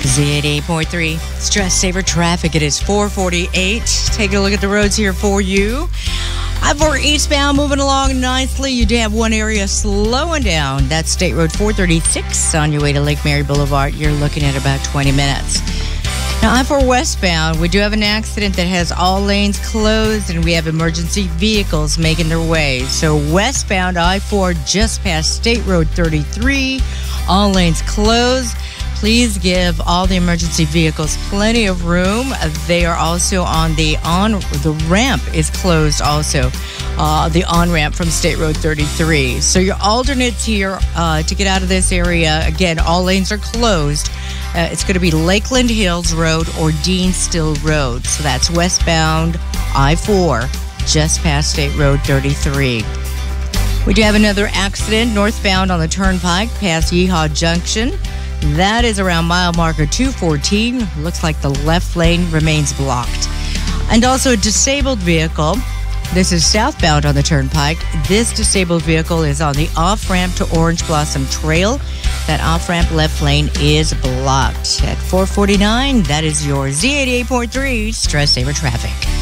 Z88.3 Stress Saver Traffic. It is 4:48. Taking a look at the roads here for you. I-4 eastbound moving along nicely. You do have one area slowing down. That's State Road 436 on your way to Lake Mary Boulevard. You're looking at about 20 minutes. Now, I-4 westbound, we do have an accident that has all lanes closed, and we have emergency vehicles making their way. So westbound I-4 just past State Road 33, all lanes closed. Please give all the emergency vehicles plenty of room. They are also on the ramp is closed also, the on-ramp from State Road 33. So your alternates here to get out of this area, again, all lanes are closed. It's going to be Lakeland Hills Road or Dean Still Road. So that's westbound I-4 just past State Road 33. We do have another accident northbound on the Turnpike past Yeehaw Junction. That is around mile marker 214. Looks like the left lane remains blocked. And also a disabled vehicle. This is southbound on the Turnpike. This disabled vehicle is on the off-ramp to Orange Blossom Trail. That off-ramp left lane is blocked. At 4:49, that is your Z88.3 Stress Saver Traffic.